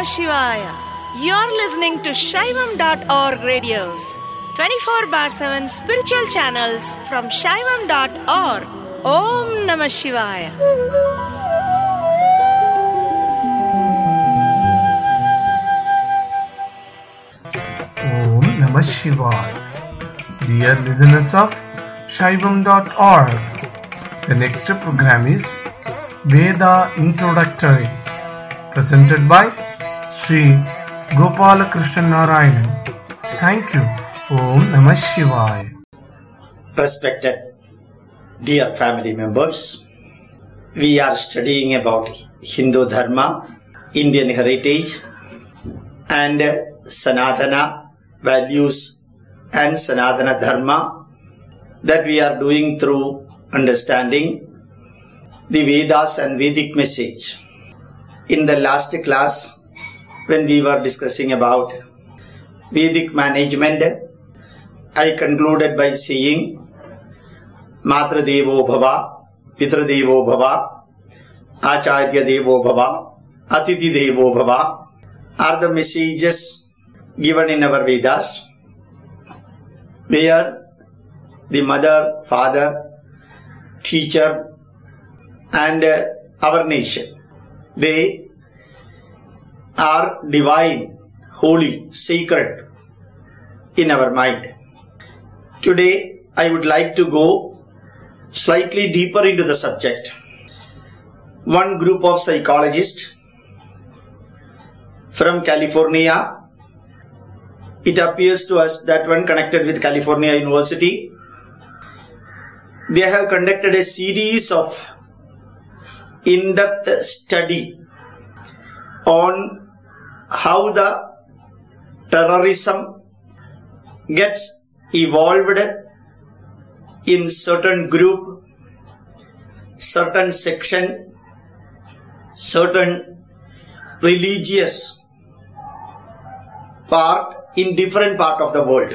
Namah Shivaya. You're listening to Shaivam.org radios, 24 bar 7 spiritual channels from Shaivam.org. Om Namah Shivaya. Om Namah Shivaya. Dear listeners of Shaivam.org, the next program is Veda Introductory, presented by Sri Gopalakrishnan Narayanan. Thank you. Om Namah Shivaya. Respected dear family members, we are studying about Hindu Dharma, Indian heritage and Sanatana values and Sanatana Dharma that we are doing through understanding the Vedas and Vedic message. In the last class, when we were discussing about Vedic management, I concluded by saying Matra Devo Bhava, Pitra Devo Bhava, Acharya Devo Bhava, Atithi Devo Bhava are the messages given in our Vedas, where the mother, father, teacher and our nation, they are divine, holy, sacred in our mind. Today I would like to go slightly deeper into the subject. One group of psychologists from California, it appears to us that one connected with California University, they have conducted a series of in-depth study on how the terrorism gets evolved in certain group, certain section, certain religious part in different part of the world.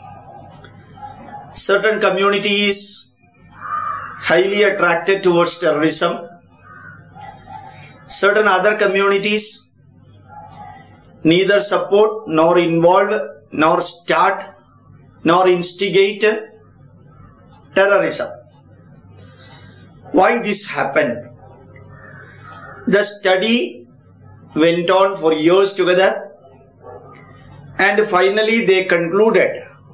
Certain communities highly attracted towards terrorism. Certain other communities neither support nor involve nor start nor instigate terrorism. Why this happened? The study went on for years together, and finally they concluded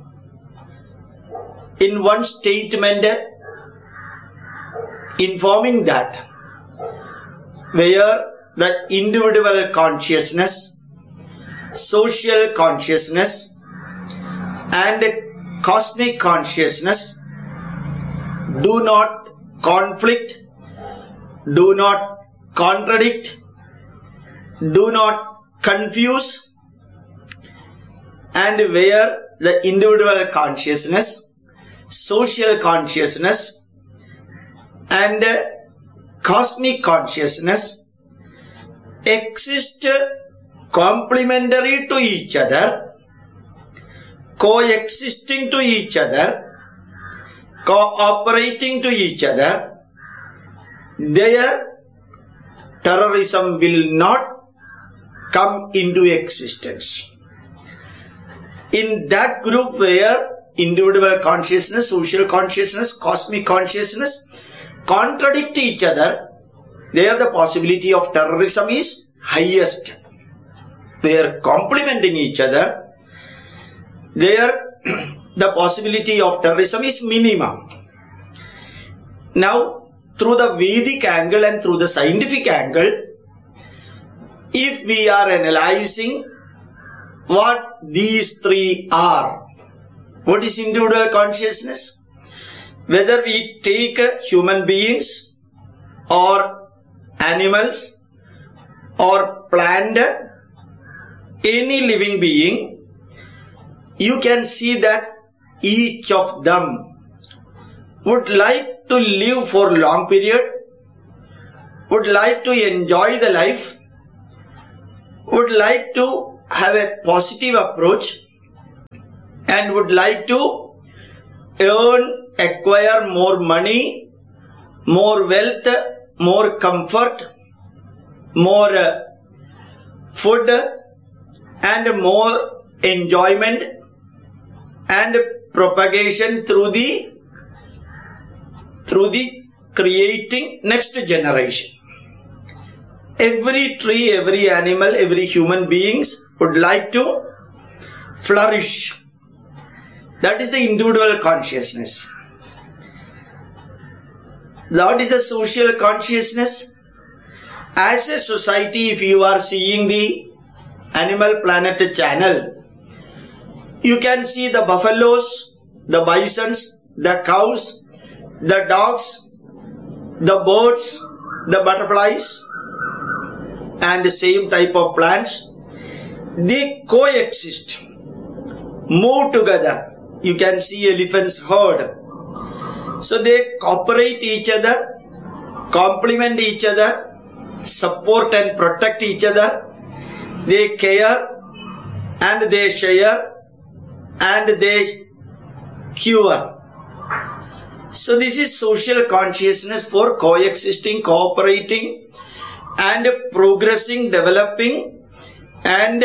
in one statement informing that where the individual consciousness, social consciousness and cosmic consciousness do not conflict, do not contradict, do not confuse, and where the individual consciousness, social consciousness and cosmic consciousness exist complementary to each other, coexisting to each other, cooperating to each other, there terrorism will not come into existence. In that group where individual consciousness, social consciousness, cosmic consciousness contradict each other, there the possibility of terrorism is highest. They are complementing each other. There the possibility of terrorism is minimum. Now, through the Vedic angle and through the scientific angle, if we are analyzing what these three are, what is individual consciousness? Whether we take human beings or animals or plant, any living being, you can see that each of them would like to live for a long period, would like to enjoy the life, would like to have a positive approach and would like to earn, acquire more money, more wealth, more comfort, more food and more enjoyment and propagation through the creating next generation. Every tree, every animal, every human beings would like to flourish. That is the individual consciousness. What is the social consciousness? As a society, if you are seeing the Animal Planet channel, you can see the buffaloes, the bisons, the cows, the dogs, the birds, the butterflies, and the same type of plants. They coexist, move together. You can see elephants herd. So they cooperate each other, complement each other, support and protect each other. They care and they share and they cure. So this is social consciousness for coexisting, cooperating and progressing, developing and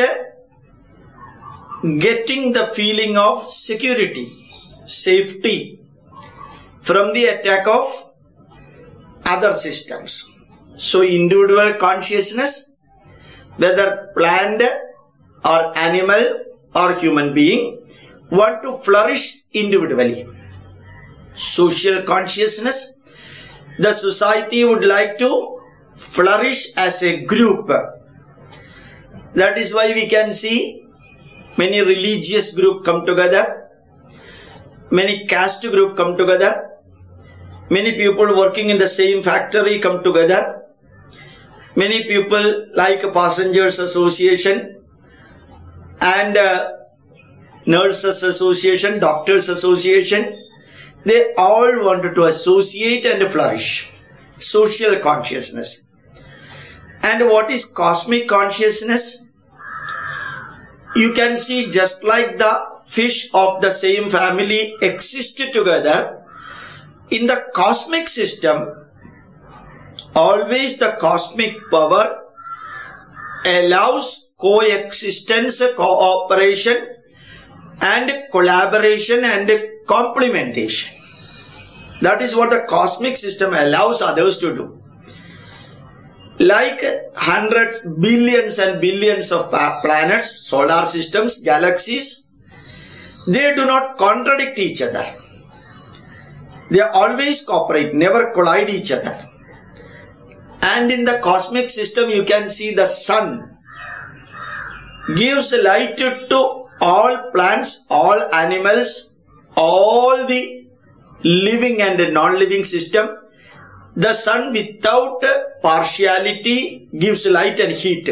getting the feeling of security, safety from the attack of other systems. So individual consciousness, whether plant or animal or human being, want to flourish individually. Social consciousness, the society would like to flourish as a group. That is why we can see many religious groups come together, many caste groups come together, many people working in the same factory come together, many people like passengers association and nurses association, doctors association, they all wanted to associate and flourish. Social consciousness. And what is cosmic consciousness? You can see just like the fish of the same family exist together, in the cosmic system, always the cosmic power allows coexistence, cooperation and collaboration and complementation. That is what the cosmic system allows others to do. Like hundreds, billions and billions of planets, solar systems, galaxies, they do not contradict each other. They always cooperate, never collide each other. And in the cosmic system you can see the sun gives light to all plants, all animals, all the living and non-living system. The sun without partiality gives light and heat.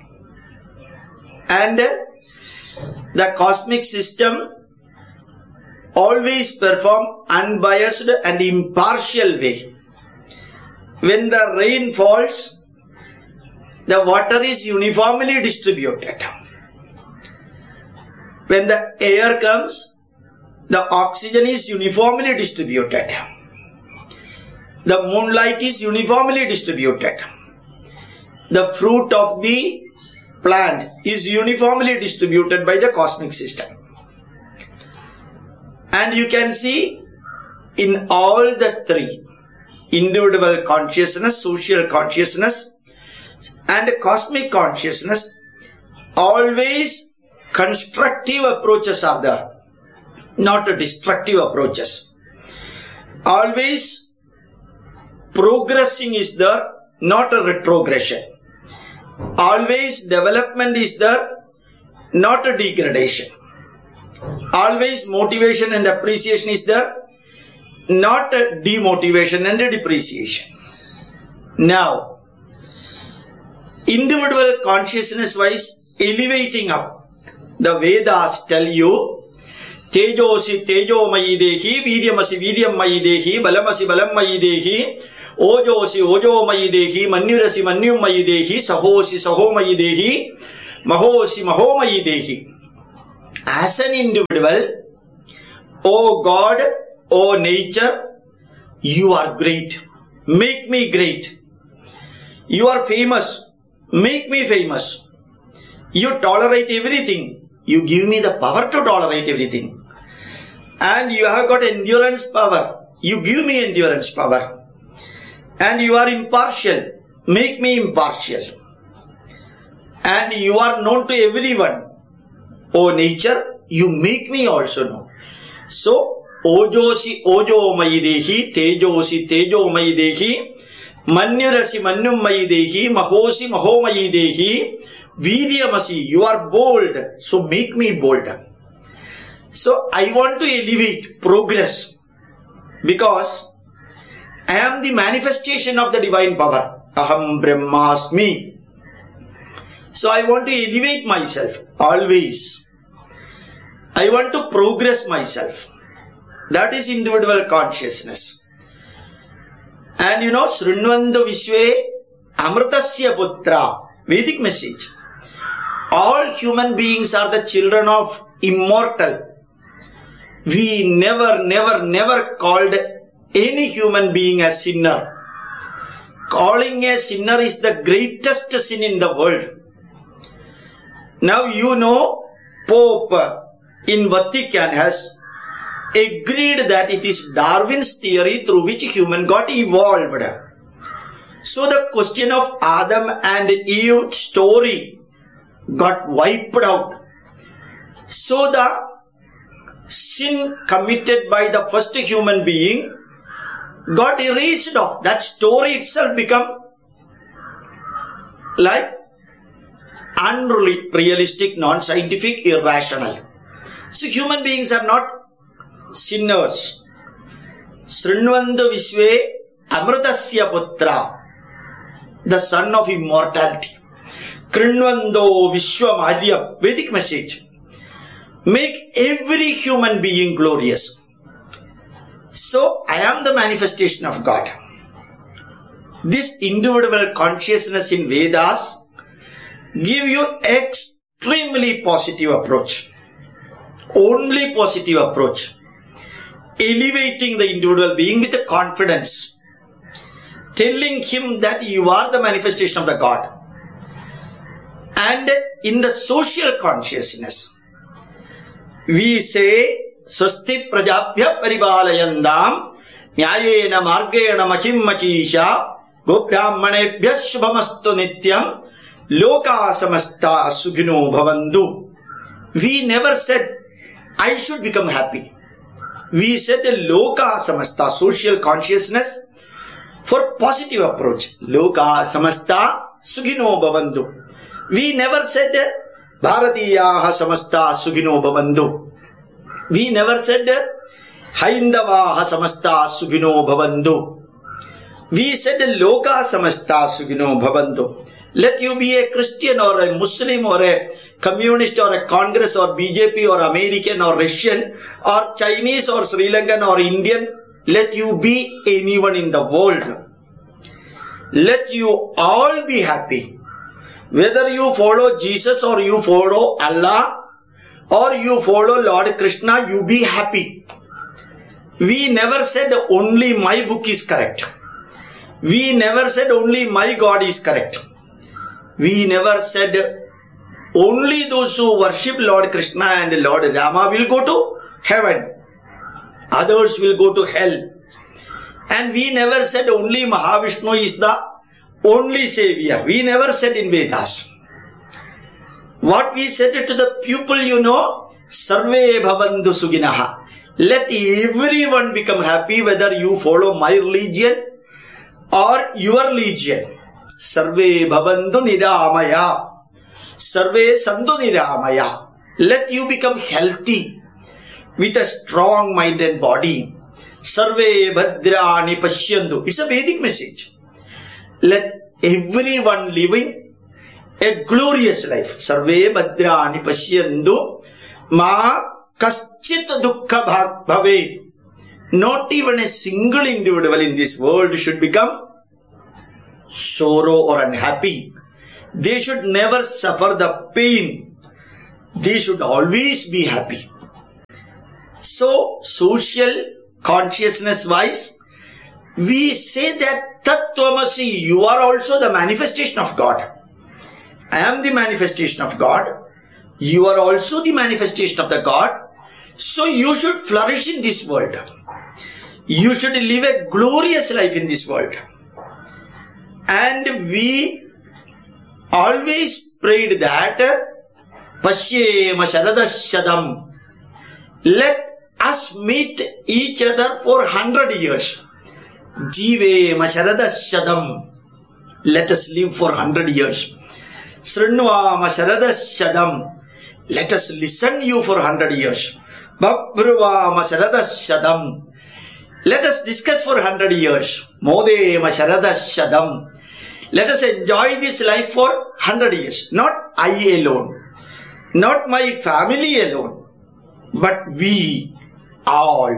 And the cosmic system always perform unbiased and impartial way. When the rain falls, the water is uniformly distributed. When the air comes, the oxygen is uniformly distributed. The moonlight is uniformly distributed. The fruit of the plant is uniformly distributed by the cosmic system. And you can see in all the three, individual consciousness, social consciousness and cosmic consciousness, always constructive approaches are there, not destructive approaches. Always progressing is there, not a retrogression. Always development is there, not a degradation. Always motivation and appreciation is there, not a demotivation and a depreciation. Now, individual consciousness wise, elevating up, the Vedas tell you, Tejosi Tejomayi Dehi, Vidyamasi Vidyamayi Dehi, Balamasi Balamayi Dehi, Ojosi Ojomayi Dehi, Manyurasi Manyumayi Dehi, Sahosi Sahomayi Dehi, Mahosi Mahomayi Dehi. As an individual, O God, O nature, you are great. Make me great. You are famous. Make me famous. You tolerate everything. You give me the power to tolerate everything. And you have got endurance power. You give me endurance power. And you are impartial. Make me impartial. And you are known to everyone. O nature, you make me also known. So, Ojosi Ojo Mayidehi, Tejosi Tejo Mayidehi, Manyurasi Manyum Mayidehi, Mahosi Maho Mayidehi, Viryamasi, you are bold, so make me bolder. So I want to elevate, progress, because I am the manifestation of the divine power. Aham Brahmasmi. So I want to elevate myself, always. I want to progress myself. That is individual consciousness. And Srinvanda Vishwe Amritasya Putra, Vedic message. All human beings are the children of immortal. We never called any human being a sinner. Calling a sinner is the greatest sin in the world. Now Pope in Vatican has agreed that it is Darwin's theory through which human got evolved. So the question of Adam and Eve story got wiped out. So the sin committed by the first human being got erased off. That story itself become like unrealistic, non-scientific, irrational. So human beings are not sinners. Srinvanda Vishwe Amritasya Putra, the son of immortality. Krinvando Vishwamadhyam, Vedic message. Make every human being glorious. So I am the manifestation of God. This individual consciousness in Vedas give you extremely positive approach. Only positive approach. Elevating the individual being with a confidence. Telling him that you are the manifestation of the God. And in the social consciousness, we say, Swasti Prajabhya Paribalayandam, Nyayena Margena Mahim Mahisha, Gobrahmanebhya Shubhamastu Nityam, Loka Samasta Sukhino Bhavandu. We never said, I should become happy. We said Loka Samasta, social consciousness, for positive approach. Loka Samasta Sukhino Bhavandu. We never said Bharatiyaha Samasta Sukhino Bhavandu. We never said Haindavaha Samasta Sukhino Bhavandu. We said Loka Samasta Sukhino Bhavandu. Let you be a Christian or a Muslim or a Communist or a Congress or BJP or American or Russian or Chinese or Sri Lankan or Indian. Let you be anyone in the world. Let you all be happy. Whether you follow Jesus or you follow Allah or you follow Lord Krishna, you be happy. We never said only my book is correct. We never said only my God is correct. We never said only those who worship Lord Krishna and Lord Rama will go to heaven. Others will go to hell. And we never said only Mahavishnu is the only savior. We never said in Vedas. What we said to the people, Sarve Bhavandu Suginaha. Let everyone become happy whether you follow my religion or your religion. Sarve Bhavandu Niramaya. Sarve Sandhu Niramaya. Let you become healthy with a strong mind and body. Sarve Bhadrani Pashyandu. It's a Vedic message. Let everyone living a glorious life. Sarve Bhadrani Pashyandu. Ma Kaschit Dukkha Bhave. Not even a single individual in this world should become sorrow or unhappy. They should never suffer the pain. They should always be happy. So, social consciousness wise, we say that Tattvamasi, you are also the manifestation of God. I am the manifestation of God. You are also the manifestation of the God. So you should flourish in this world. You should live a glorious life in this world. And we always prayed that Pashyema Sharadashadam. Let us meet each other for 100 years. Jivema Sharadashadam. Let us live for 100 years. Srinvama Sharadashadam. Let us listen to you for 100 years. Babhruvama Sharadashadam. Let us discuss for 100 years. Modema Sharadashadam. Let us enjoy this life for 100 years. Not I alone. Not my family alone. But we all.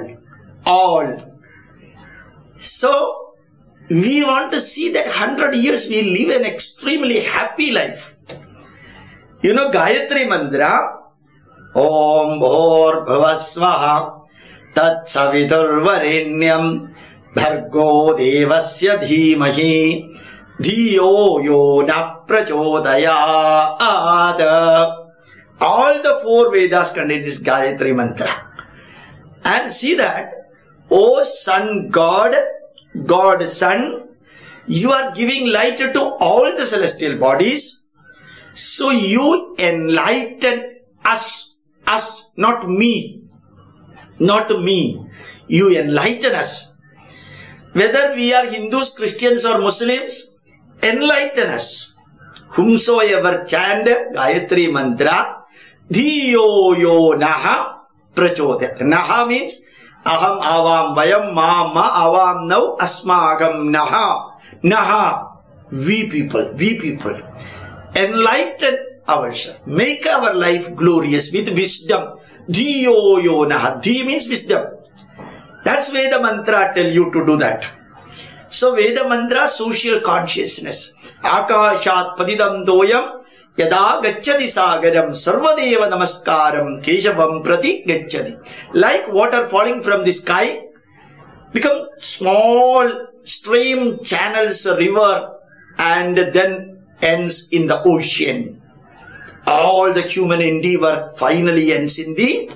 So, we want to see that 100 years we live an extremely happy life. You know Gayatri Mantra. Om Bhor Bhavasvaha Tat Saviturvarenyam Bhargo Devasya Dhimahi Dhiyo Yo Na Prachodayat. All the 4 Vedas contain this Gayatri Mantra. And see that, O Sun God, God Sun, you are giving light to all the celestial bodies. So you enlighten us, not me. Not me. You enlighten us. Whether we are Hindus, Christians or Muslims, enlighten us. Whomsoever chant Gayatri Mantra, Dhiyo Yo Naha Prachodayat. Naha means Aham Avam Vayam Ma Avam Now Asmagam Naha. Naha, we people. Enlighten ourselves. Make our life glorious with wisdom. Dhiyo Yo Naha. Dhi means wisdom. That's Veda Mantra tell you to do that. So Veda Mantra, social consciousness. Akashat Padidam Doyam Yada Gacchadi Sagaram Sarvadeva Namaskaram Keshavam Prati Gacchadi. Like water falling from the sky, become small stream, channels, a river, and then ends in the ocean. All the human endeavor finally ends in the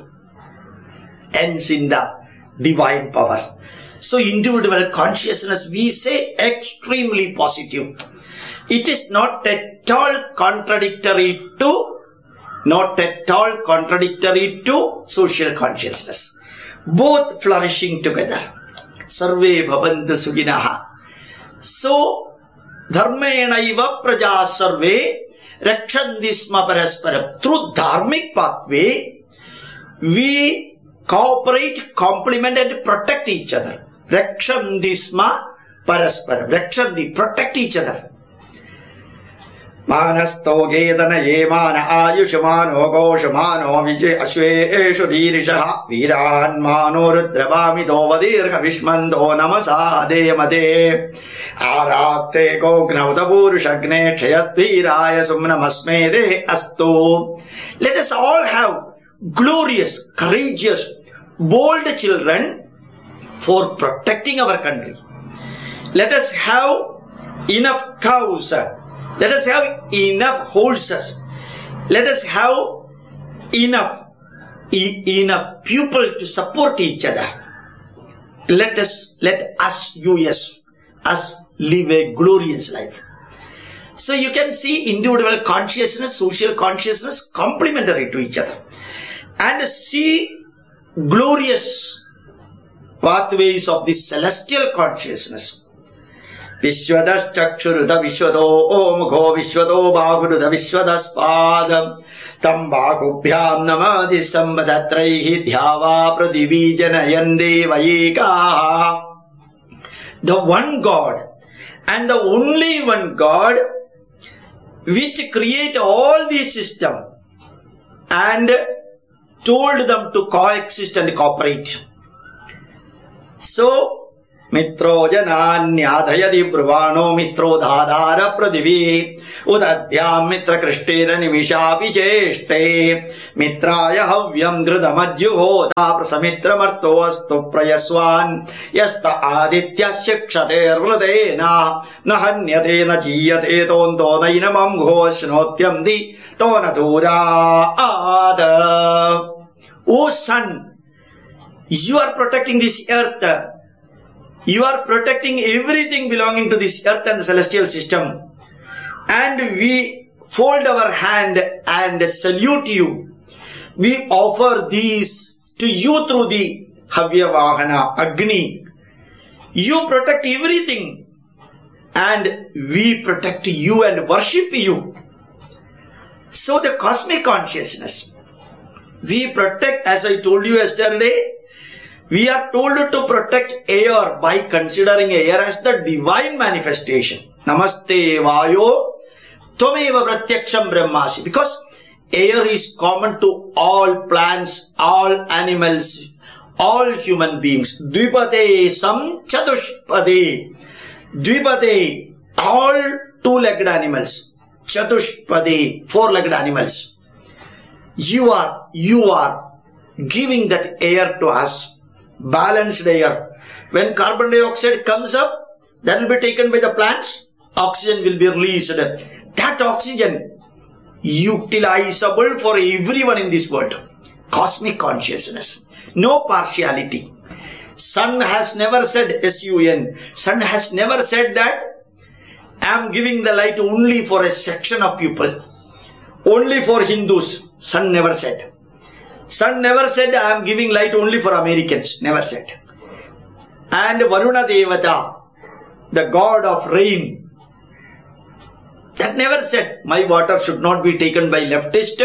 divine power. So individual consciousness, we say extremely positive. It is not at all contradictory to social consciousness. Both flourishing together. Sarve bhavantu suginaha. So, dharmenaiva praja sarve rakshanthisma parasparam. Through dharmic pathway, we cooperate, complement and protect each other. Rakshanthisma parasparam. Rakshanti, protect each other. Manasto gedana yemana ayushamano goshamano vijay ashveshu dhirishaha viran mano rudrabamido vadirha vishmando namasa deyamade arate gognavta purushagne kshayat viraya sumnamasmede astu. Let us all have glorious, courageous, bold children for protecting our country. Let us have enough cows. Let us have enough horses. Let us have enough people to support each other. Let us live a glorious life. So you can see individual consciousness, social consciousness complementary to each other. And see glorious pathways of the celestial consciousness. Vishwadas Chakshuruda Vishwado Omgho Vishwado Bahuruda Vishwadas Padam Tam Bahubhyam Namadi Sambadatraihi Dhyava Pradivijanayan Devayika. The one God and the only one God which create all these systems and told them to coexist and cooperate. So, Mitro jananyadhayadi bruvano mitro dhadara pradivi udadhyam mitra krishtena nimishapi cheshte mitraya havyam dhrudamadjuhoda prasamitra marto astu prayaswan yasta aditya shikshate vrdena nahanyate na jiyate tondo nainamam ghosnotyam di tona dura ada. O sun, you are protecting this earth. You are protecting everything belonging to this earth and the celestial system. And we fold our hand and salute you. We offer these to you through the Havya Vahana, Agni. You protect everything. And we protect you and worship you. So the cosmic consciousness, we protect, as I told you yesterday, we are told to protect air by considering air as the divine manifestation. Namaste Vayo Tvameva Pratyaksham Brahmasi. Because air is common to all plants, all animals, all human beings. Dvipade Sam Chatushpade. Dvipade, all two-legged animals. Chatushpade, four-legged animals. You are giving that air to us. Balanced air. When carbon dioxide comes up, that will be taken by the plants, oxygen will be released. That oxygen utilizable for everyone in this world. Cosmic consciousness. No partiality. Sun has never said, S-U-N, Sun has never said that I am giving the light only for a section of people. Only for Hindus. Sun never said. Sun never said, I am giving light only for Americans. Never said. And Varuna Devata, the god of rain, that never said, my water should not be taken by leftist,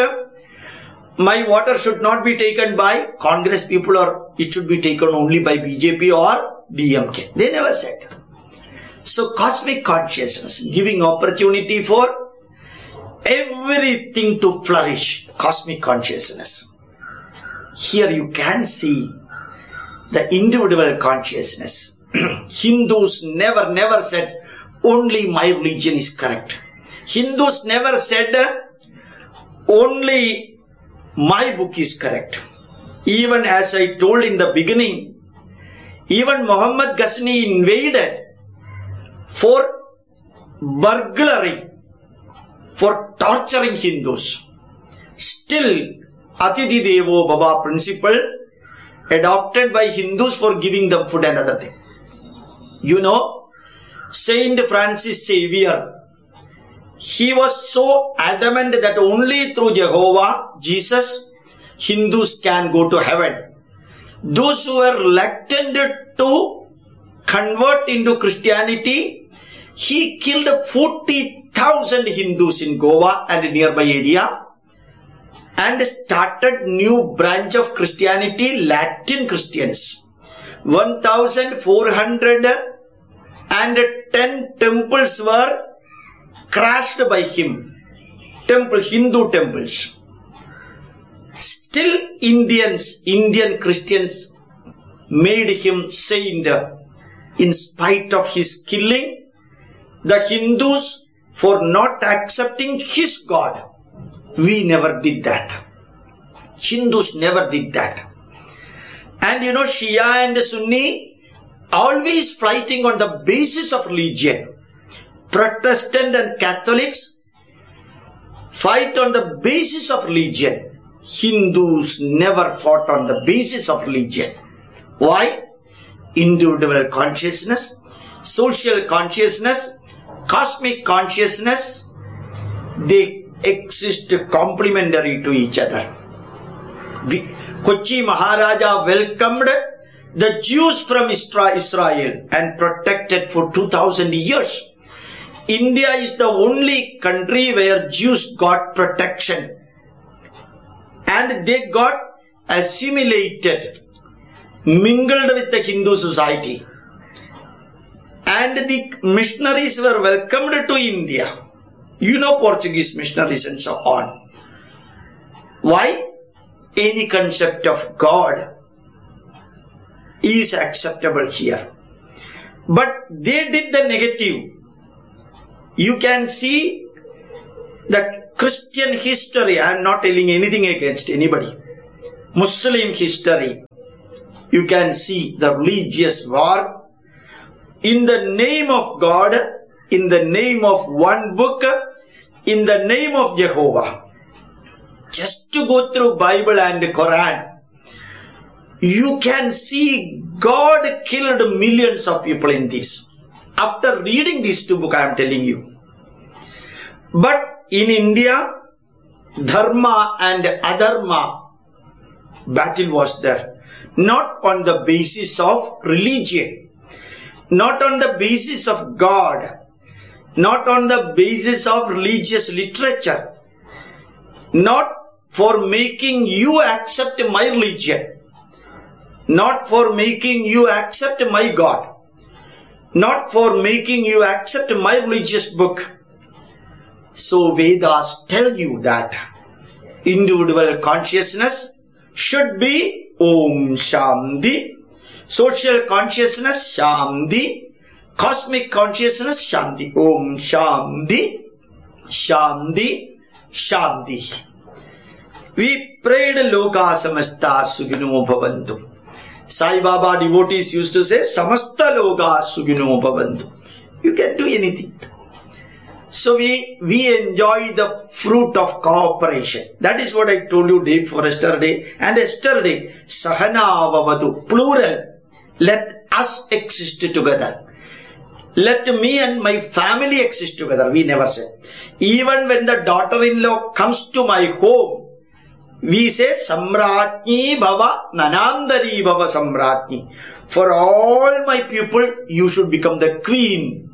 my water should not be taken by Congress people, or it should be taken only by BJP or DMK. They never said. So cosmic consciousness, giving opportunity for everything to flourish. Cosmic consciousness. Here you can see the individual consciousness. Hindus never said, only my religion is correct. Hindus never said, only my book is correct. Even as I told in the beginning, even Muhammad Ghazni invaded for burglary, for torturing Hindus. Still, Atidhi Devo Baba principle adopted by Hindus for giving them food and other thing. You know, Saint Francis Xavier, he was so adamant that only through Jehovah, Jesus, Hindus can go to heaven. Those who were reluctant to convert into Christianity, he killed 40,000 Hindus in Goa and nearby area, and started new branch of Christianity, Latin Christians. 1,410 temples were crashed by him. Temples, Hindu temples. Still Indian Christians made him saint. In spite of his killing, the Hindus, for not accepting his God, we never did that. Hindus never did that. And you know, Shia and Sunni always fighting on the basis of religion. Protestant and Catholics fight on the basis of religion. Hindus never fought on the basis of religion. Why? Individual consciousness, social consciousness, cosmic consciousness, they exist complementary to each other. Kochi Maharaja welcomed the Jews from Israel and protected for 2000 years. India is the only country where Jews got protection. And they got assimilated, mingled with the Hindu society. And the missionaries were welcomed to India. You know, Portuguese missionaries and so on. Why? Any concept of God is acceptable here. But they did the negative. You can see the Christian history. I am not telling anything against anybody. Muslim history. You can see the religious war in the name of God, in the name of one book, in the name of Jehovah. Just to go through Bible and Quran, you can see God killed millions of people in this. After reading these two books, I am telling you. But in India, Dharma and Adharma battle was there. Not on the basis of religion, not on the basis of God, not on the basis of religious literature, not for making you accept my religion, not for making you accept my God, not for making you accept my religious book. So Vedas tell you that individual consciousness should be Om Shanti, social consciousness Shanti, cosmic consciousness Shanti. Om Shanti, Shanti, Shanti. We prayed Loka Samasta Sugino Bhavantu. Sai Baba devotees used to say Samasta Loka Sugino Bhavantu. You can do anything. So we enjoy the fruit of cooperation. That is what I told you day before yesterday and yesterday. Sahana Vavadu, plural. Let us exist together. Let me and my family exist together. We never say. Even when the daughter-in-law comes to my home, we say Samratni Bhava Nanandari Bhava Samratni. For all my people, you should become the queen.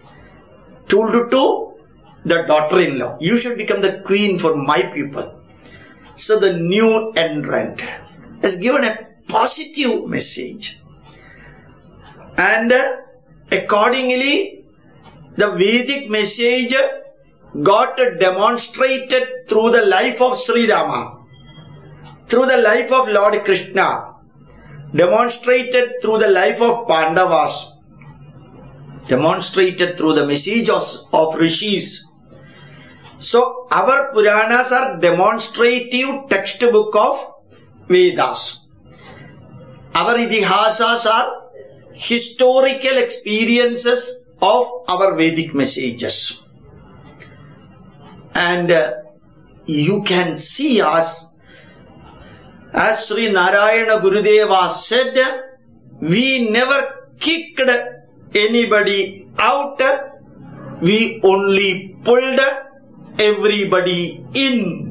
To the daughter-in-law, you should become the queen for my people. So the new entrant has given a positive message. And accordingly, the Vedic message got demonstrated through the life of Sri Rama, through the life of Lord Krishna, demonstrated through the life of Pandavas, demonstrated through the messages of Rishis. So our Puranas are demonstrative textbook of Vedas. Our Idihasas are historical experiences of our Vedic messages. And you can see us, as Sri Narayana Gurudeva said, we never kicked anybody out, we only pulled everybody in.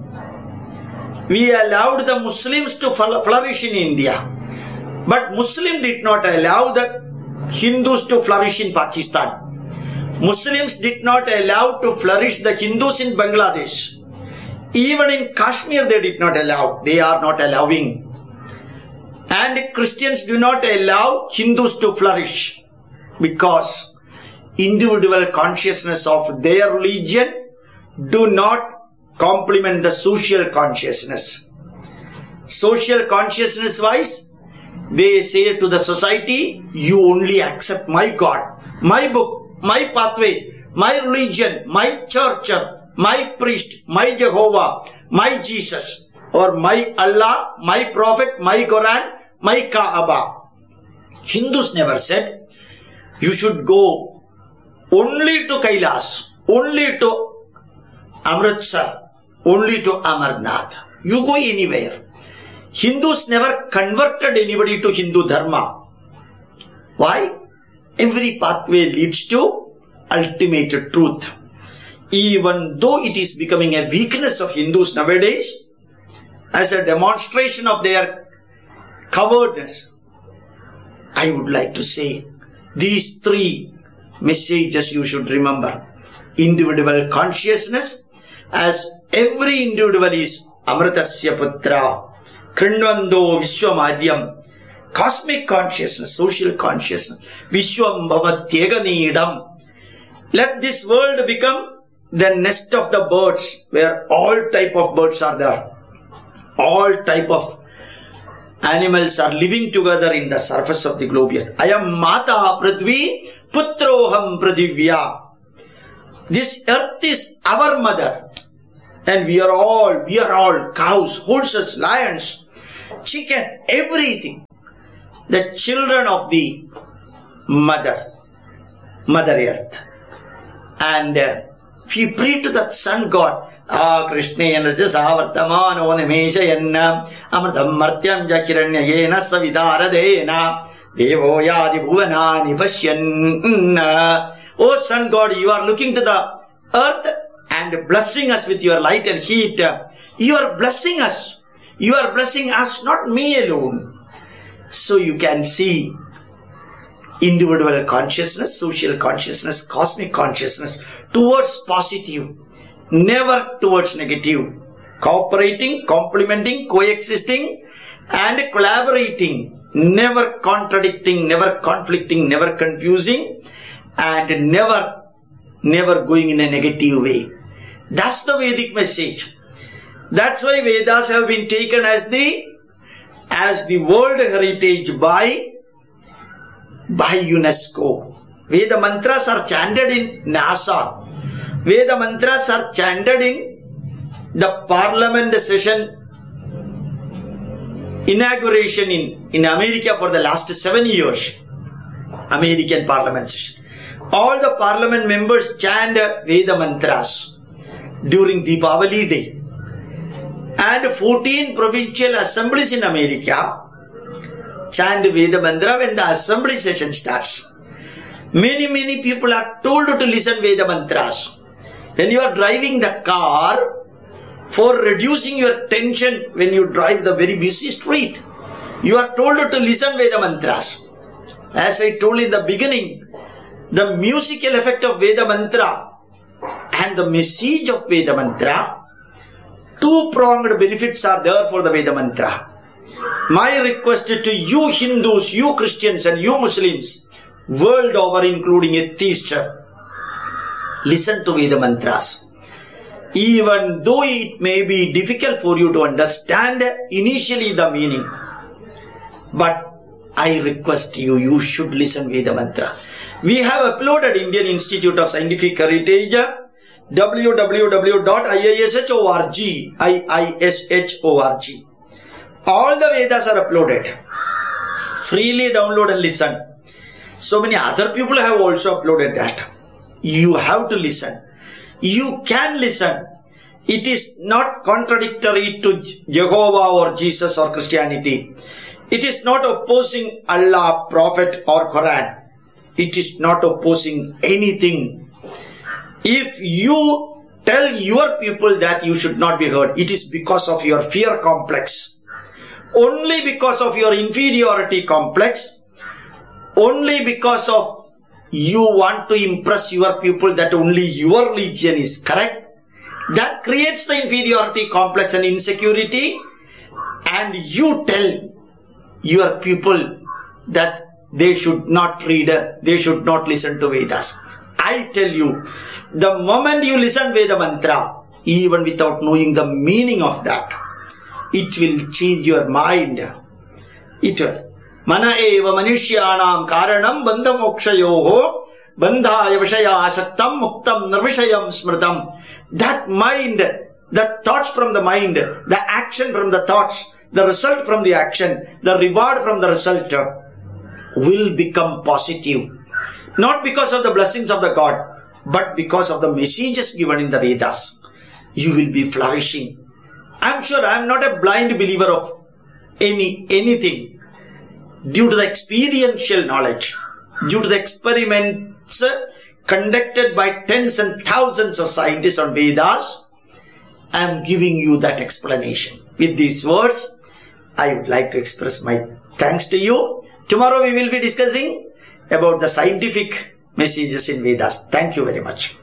We allowed the Muslims to flourish in India, but Muslim did not allow the Hindus to flourish in Pakistan. Muslims did not allow to flourish the Hindus in Bangladesh. Even in Kashmir they did not allow. They are not allowing. And Christians do not allow Hindus to flourish, because individual consciousness of their religion do not complement the social consciousness. Social consciousness wise, they say to the society, you only accept my God, my book, my pathway, my religion, my church, my priest, my Jehovah, my Jesus, or my Allah, my Prophet, my Quran, my Kaaba. Hindus never said, you should go only to Kailas, only to Amritsar, only to Amarnath. You go anywhere. Hindus never converted anybody to Hindu Dharma. Why? Every pathway leads to ultimate truth. Even though it is becoming a weakness of Hindus nowadays, as a demonstration of their cowardice, I would like to say, these three messages you should remember. Individual consciousness, as every individual is Amritasya Putra, Krinvando Vishwamadyam. Cosmic consciousness, social consciousness, Vishwam Bhavatyeganidam. Let this world become the nest of the birds, where all type of birds are there. All type of animals are living together in the surface of the globe. Ayam Mata Prithvi Putroham Pradivya. This earth is our mother. And we are all cows, horses, lions, chicken, everything. The children of the Mother Earth. And we pray to that Sun God. Krishna Rajasavartamano Nimeshayanna Amritam Martyam Jakiranyayena Savidaradena Devo Yadi Bhuvanani Pashyan. Oh Sun God, you are looking to the earth and blessing us with your light and heat. You are blessing us. You are blessing us, not me alone. So you can see individual consciousness, social consciousness, cosmic consciousness towards positive, never towards negative. Cooperating, complementing, coexisting and collaborating. Never contradicting, never conflicting, never confusing and never going in a negative way. That's the Vedic message. That's why Vedas have been taken as the world heritage by UNESCO. Veda mantras are chanted in NASA. Veda mantras are chanted in the parliament session inauguration in America for the last 7 years. American parliament session. All the parliament members chant Veda mantras during Deepavali day. And 14 provincial assemblies in America chant Veda mantra when the assembly session starts. Many people are told to listen Veda mantras. When you are driving the car, for reducing your tension when you drive the very busy street, you are told to listen Veda mantras. As I told in the beginning, the musical effect of Veda mantra and the message of Veda mantra, two-pronged benefits are there for the Veda mantra. My request to you Hindus, you Christians and you Muslims, world over including atheists, listen to Veda mantras. Even though it may be difficult for you to understand initially the meaning, but I request you, you should listen Veda mantra. We have uploaded Indian Institute of Scientific Heritage, www.iishorg, IISH.org. All the Vedas are uploaded. Freely download and listen. So many other people have also uploaded that. You have to listen. You can listen. It is not contradictory to Jehovah or Jesus or Christianity. It is not opposing Allah, Prophet or Quran. It is not opposing anything. If you tell your people that you should not be heard, it is because of your fear complex. Only because of your inferiority complex. Only because of you want to impress your people that only your religion is correct. That creates the inferiority complex and insecurity. And you tell your people that they should not read, they should not listen to Vedas. I tell you, the moment you listen Veda mantra, even without knowing the meaning of that, it will change your mind. It will. Mana eva manushyanam karanam bandha mokshayoho bandhaya vishaya asaktam muktam nirvishayam smritam. That mind, the thoughts from the mind, the action from the thoughts, the result from the action, the reward from the result will become positive. Not because of the blessings of the God, but because of the messages given in the Vedas. You will be flourishing. I am sure I am not a blind believer of anything. Due to the experiential knowledge, due to the experiments conducted by tens and thousands of scientists on Vedas, I am giving you that explanation. With these words, I would like to express my thanks to you. Tomorrow we will be discussing about the scientific messages in Vedas. Thank you very much.